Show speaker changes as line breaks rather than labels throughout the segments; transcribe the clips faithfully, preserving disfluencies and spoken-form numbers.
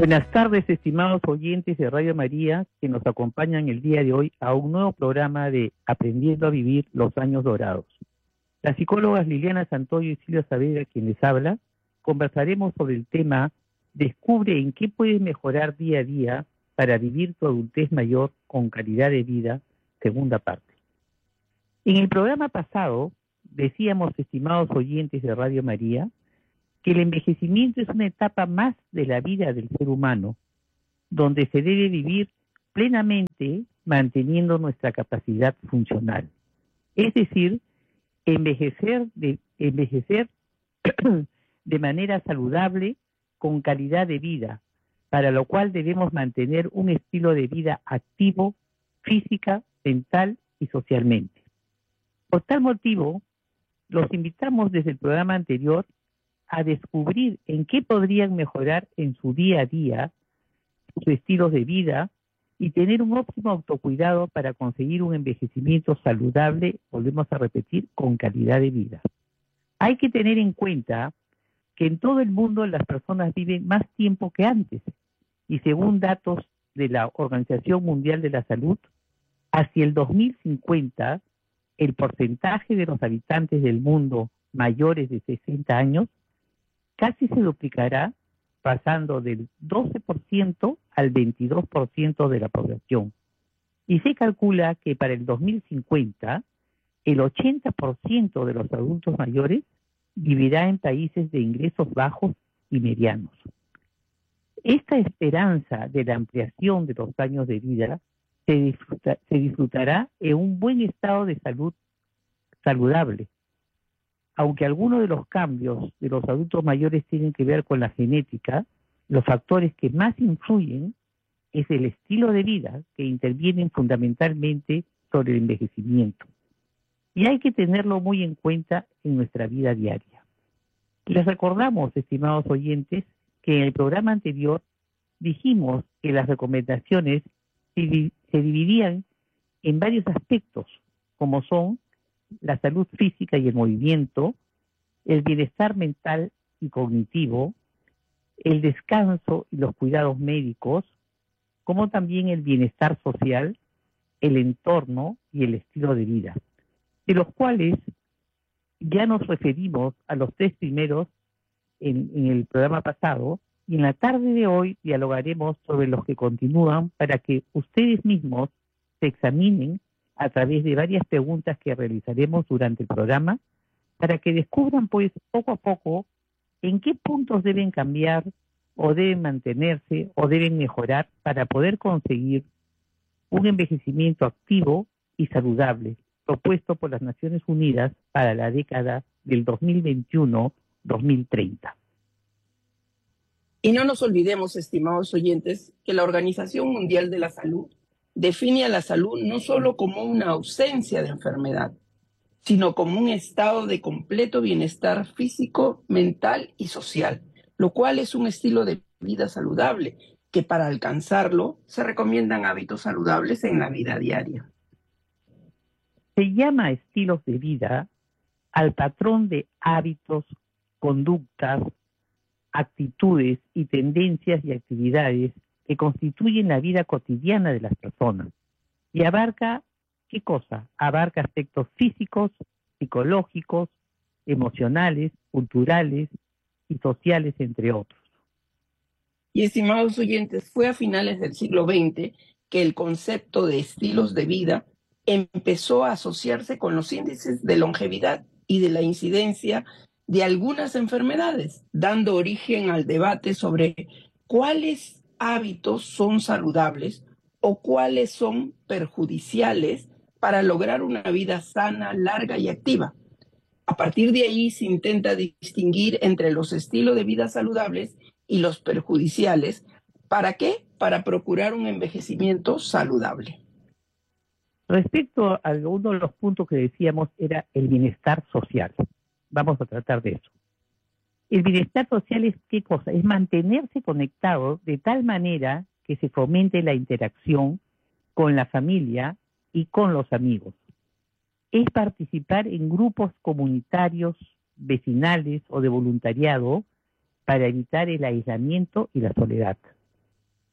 Buenas tardes, estimados oyentes de Radio María que nos acompañan el día de hoy a un nuevo programa de Aprendiendo a Vivir los Años Dorados. Las psicólogas Liliana Santoyo y Silvia Saavedra, quien les habla, conversaremos sobre el tema Descubre en qué puedes mejorar día a día para vivir tu adultez mayor con calidad de vida, segunda parte. En el programa pasado decíamos, estimados oyentes de Radio María, que el envejecimiento es una etapa más de la vida del ser humano, donde se debe vivir plenamente manteniendo nuestra capacidad funcional. Es decir, envejecer de, envejecer de manera saludable, con calidad de vida, para lo cual debemos mantener un estilo de vida activo, física, mental y socialmente. Por tal motivo, los invitamos desde el programa anterior a descubrir en qué podrían mejorar en su día a día sus estilos de vida y tener un óptimo autocuidado para conseguir un envejecimiento saludable, volvemos a repetir, con calidad de vida. Hay que tener en cuenta que en todo el mundo las personas viven más tiempo que antes y según datos de la Organización Mundial de la Salud, hacia el dos mil cincuenta el porcentaje de los habitantes del mundo mayores de sesenta años casi se duplicará, pasando del doce por ciento al veintidós por ciento de la población. Y se calcula que para el dos mil cincuenta, el ochenta por ciento de los adultos mayores vivirá en países de ingresos bajos y medianos. Esta esperanza de la ampliación de los años de vida se, disfruta, se disfrutará en un buen estado de salud saludable. Aunque algunos de los cambios de los adultos mayores tienen que ver con la genética, los factores que más influyen es el estilo de vida, que intervienen fundamentalmente sobre el envejecimiento. Y hay que tenerlo muy en cuenta en nuestra vida diaria. Les recordamos, estimados oyentes, que en el programa anterior dijimos que las recomendaciones se, se dividían en varios aspectos, como son la salud física y el movimiento, el bienestar mental y cognitivo, el descanso y los cuidados médicos, como también el bienestar social, el entorno y el estilo de vida, de los cuales ya nos referimos a los tres primeros en, en el programa pasado, y en la tarde de hoy dialogaremos sobre los que continúan para que ustedes mismos se examinen a través de varias preguntas que realizaremos durante el programa, para que descubran pues poco a poco en qué puntos deben cambiar o deben mantenerse o deben mejorar para poder conseguir un envejecimiento activo y saludable propuesto por las Naciones Unidas para la década del dos mil veintiuno a dos mil treinta.
Y no nos olvidemos, estimados oyentes, que la Organización Mundial de la Salud define a la salud no solo como una ausencia de enfermedad, sino como un estado de completo bienestar físico, mental y social, lo cual es un estilo de vida saludable, que para alcanzarlo se recomiendan hábitos saludables en la vida diaria.
Se llama estilos de vida al patrón de hábitos, conductas, actitudes y tendencias y actividades que constituyen la vida cotidiana de las personas. Y abarca, ¿qué cosa? Abarca aspectos físicos, psicológicos, emocionales, culturales y sociales, entre otros.
Y estimados oyentes, fue a finales del siglo veinte que el concepto de estilos de vida empezó a asociarse con los índices de longevidad y de la incidencia de algunas enfermedades, dando origen al debate sobre cuáles hábitos son saludables o cuáles son perjudiciales para lograr una vida sana, larga y activa. A partir de ahí se intenta distinguir entre los estilos de vida saludables y los perjudiciales. ¿Para qué? Para procurar un envejecimiento saludable.
Respecto a uno de los puntos que decíamos era el bienestar social. Vamos a tratar de eso. El bienestar social es ¿qué cosa? Es mantenerse conectado de tal manera que se fomente la interacción con la familia y con los amigos. Es participar en grupos comunitarios, vecinales o de voluntariado para evitar el aislamiento y la soledad.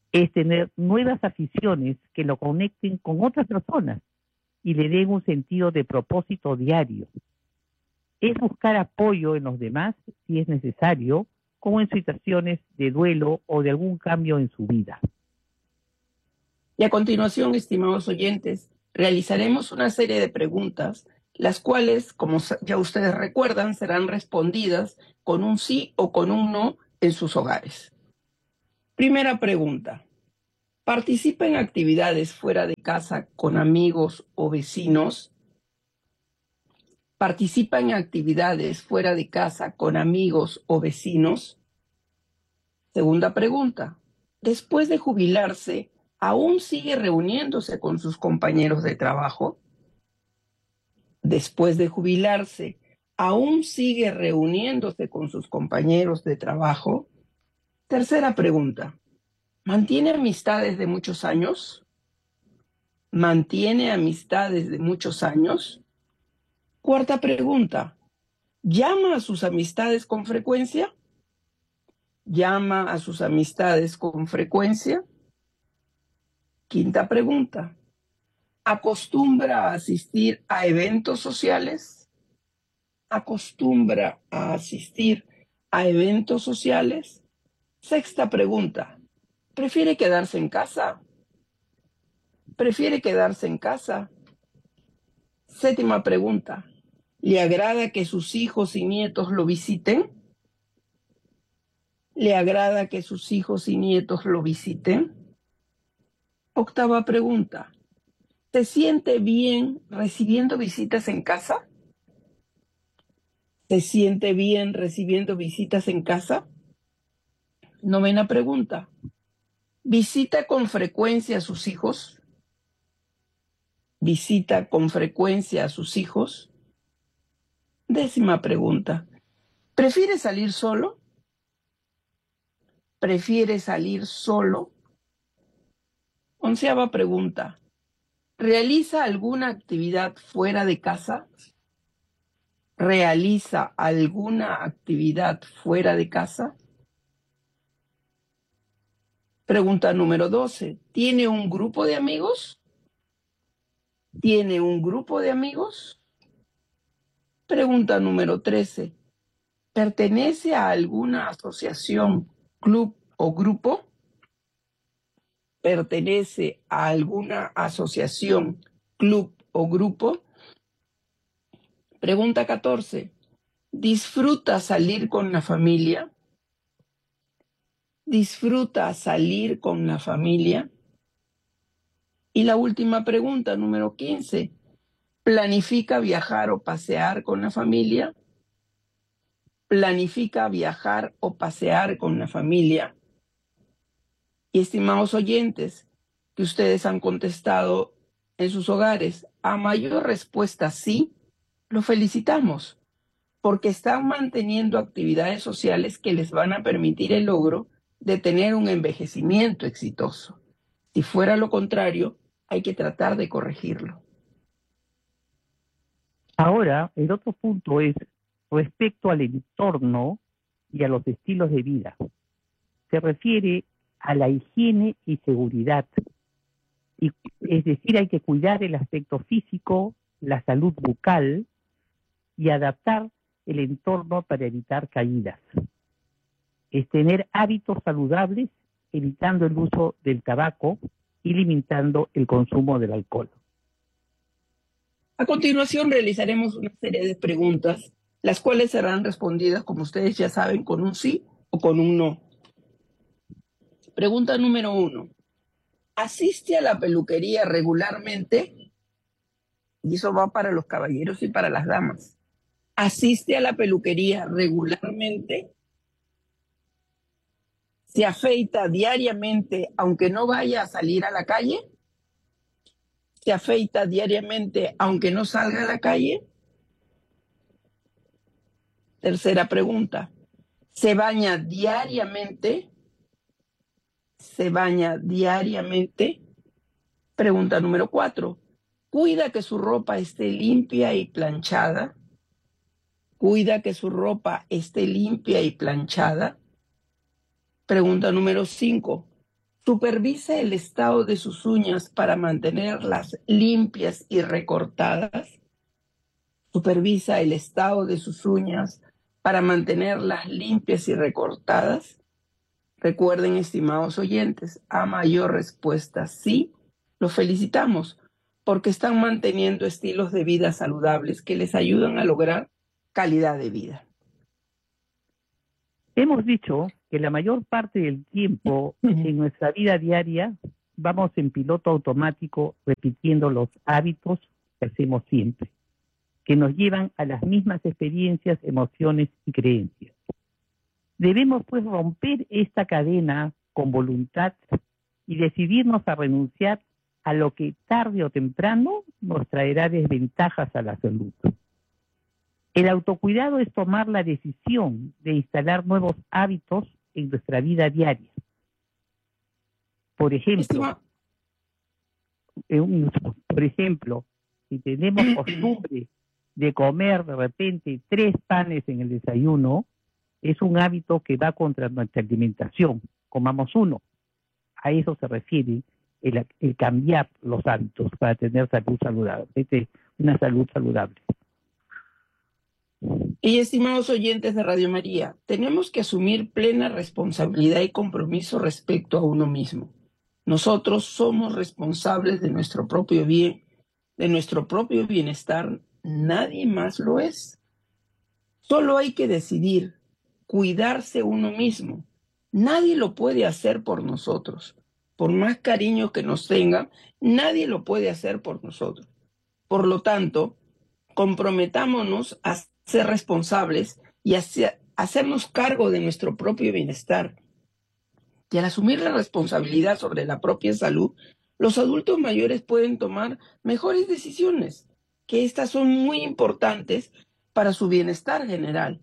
Es tener nuevas aficiones que lo conecten con otras personas y le den un sentido de propósito diario. Es buscar apoyo en los demás si es necesario, como en situaciones de duelo o de algún cambio en su vida.
Y a continuación, estimados oyentes, realizaremos una serie de preguntas, las cuales, como ya ustedes recuerdan, serán respondidas con un sí o con un no en sus hogares. Primera pregunta. ¿Participa en actividades fuera de casa con amigos o vecinos? ¿Participa en actividades fuera de casa con amigos o vecinos? Segunda pregunta. Después de jubilarse, ¿aún sigue reuniéndose con sus compañeros de trabajo? Después de jubilarse, ¿aún sigue reuniéndose con sus compañeros de trabajo? Tercera pregunta. ¿Mantiene amistades de muchos años? ¿Mantiene amistades de muchos años? Cuarta pregunta. ¿Llama a sus amistades con frecuencia? ¿Llama a sus amistades con frecuencia? Quinta pregunta. ¿Acostumbra a asistir a eventos sociales? ¿Acostumbra a asistir a eventos sociales? Sexta pregunta. ¿Prefiere quedarse en casa? ¿Prefiere quedarse en casa? Séptima pregunta. ¿Le agrada que sus hijos y nietos lo visiten? ¿Le agrada que sus hijos y nietos lo visiten? Octava pregunta. ¿Se siente bien recibiendo visitas en casa? ¿Se siente bien recibiendo visitas en casa? Novena pregunta. ¿Visita con frecuencia a sus hijos? ¿Visita con frecuencia a sus hijos? Décima pregunta. ¿Prefiere salir solo? ¿Prefiere salir solo? Onceava pregunta. ¿Realiza alguna actividad fuera de casa? ¿Realiza alguna actividad fuera de casa? Pregunta número doce. ¿Tiene un grupo de amigos? ¿Tiene un grupo de amigos? Pregunta número trece. ¿Pertenece a alguna asociación, club o grupo? ¿Pertenece a alguna asociación, club o grupo? Pregunta catorce. ¿Disfruta salir con la familia? ¿Disfruta salir con la familia? Y la última pregunta, número quince. ¿Planifica viajar o pasear con la familia? ¿Planifica viajar o pasear con la familia? Y estimados oyentes, que ustedes han contestado en sus hogares, a mayor respuesta sí, lo felicitamos, porque están manteniendo actividades sociales que les van a permitir el logro de tener un envejecimiento exitoso. Si fuera lo contrario, hay que tratar de corregirlo.
Ahora, el otro punto es respecto al entorno y a los estilos de vida. Se refiere a la higiene y seguridad. Y, es decir, hay que cuidar el aspecto físico, la salud bucal y adaptar el entorno para evitar caídas. Es tener hábitos saludables, evitando el uso del tabaco y limitando el consumo del alcohol.
A continuación realizaremos una serie de preguntas, las cuales serán respondidas, como ustedes ya saben, con un sí o con un no. Pregunta número uno. ¿Asiste a la peluquería regularmente? Y eso va para los caballeros y para las damas. ¿Asiste a la peluquería regularmente? ¿Se afeita diariamente aunque no vaya a salir a la calle? ¿Se afeita diariamente aunque no salga a la calle? Tercera pregunta. ¿Se baña diariamente? ¿Se baña diariamente? Pregunta número cuatro. ¿Cuida que su ropa esté limpia y planchada? ¿Cuida que su ropa esté limpia y planchada? Pregunta número cinco. Supervisa el estado de sus uñas para mantenerlas limpias y recortadas. Supervisa el estado de sus uñas para mantenerlas limpias y recortadas. Recuerden, estimados oyentes, a mayor respuesta sí, los felicitamos porque están manteniendo estilos de vida saludables que les ayudan a lograr calidad de vida.
Hemos dicho que la mayor parte del tiempo en nuestra vida diaria vamos en piloto automático repitiendo los hábitos que hacemos siempre, que nos llevan a las mismas experiencias, emociones y creencias. Debemos pues romper esta cadena con voluntad y decidirnos a renunciar a lo que tarde o temprano nos traerá desventajas a la salud. El autocuidado es tomar la decisión de instalar nuevos hábitos en nuestra vida diaria. Por ejemplo, eh, un minuto, por ejemplo, si tenemos costumbre de comer de repente tres panes en el desayuno, es un hábito que va contra nuestra alimentación. Comamos uno. A eso se refiere el, el cambiar los hábitos para tener salud saludable, este, una salud saludable.
Y estimados oyentes de Radio María, tenemos que asumir plena responsabilidad y compromiso respecto a uno mismo. Nosotros somos responsables de nuestro propio bien, de nuestro propio bienestar. Nadie más lo es. Solo hay que decidir cuidarse uno mismo. Nadie lo puede hacer por nosotros. Por más cariño que nos tengan, nadie lo puede hacer por nosotros. Por lo tanto, comprometámonos a ser responsables y a hacernos cargo de nuestro propio bienestar. Y al asumir la responsabilidad sobre la propia salud, los adultos mayores pueden tomar mejores decisiones, que estas son muy importantes para su bienestar general,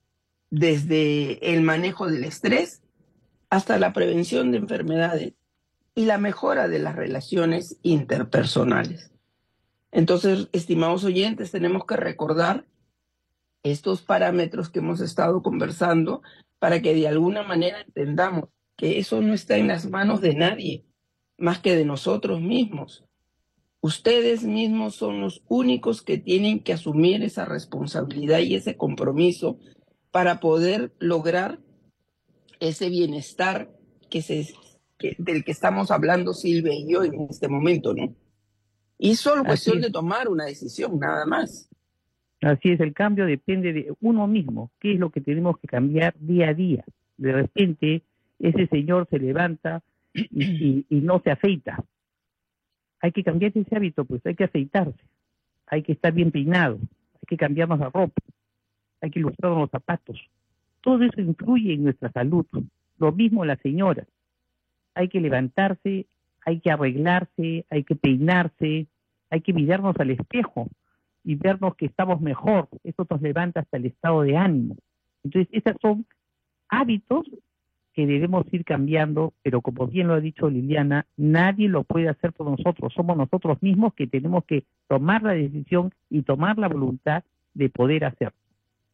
desde el manejo del estrés hasta la prevención de enfermedades y la mejora de las relaciones interpersonales. Entonces, estimados oyentes, tenemos que recordar estos parámetros que hemos estado conversando para que de alguna manera entendamos que eso no está en las manos de nadie, más que de nosotros mismos. Ustedes mismos son los únicos que tienen que asumir esa responsabilidad y ese compromiso para poder lograr ese bienestar que se, que, del que estamos hablando Silvia y yo en este momento, ¿no? Y es solo cuestión de tomar una decisión, nada más.
Así es, el cambio depende de uno mismo. ¿Qué es lo que tenemos que cambiar día a día? De repente, ese señor se levanta y, y, y no se afeita. Hay que cambiar ese hábito, pues hay que afeitarse. Hay que estar bien peinado. Hay que cambiarnos la ropa. Hay que ilustrar los zapatos. Todo eso influye en nuestra salud. Lo mismo la señora. Hay que levantarse, hay que arreglarse, hay que peinarse, hay que mirarnos al espejo y vernos que estamos mejor. Eso nos levanta hasta el estado de ánimo. Entonces, esos son hábitos que debemos ir cambiando, pero como bien lo ha dicho Liliana, nadie lo puede hacer por nosotros. Somos nosotros mismos que tenemos que tomar la decisión y tomar la voluntad de poder hacerlo.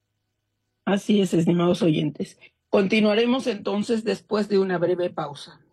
Así es, estimados oyentes. Continuaremos entonces después de una breve pausa.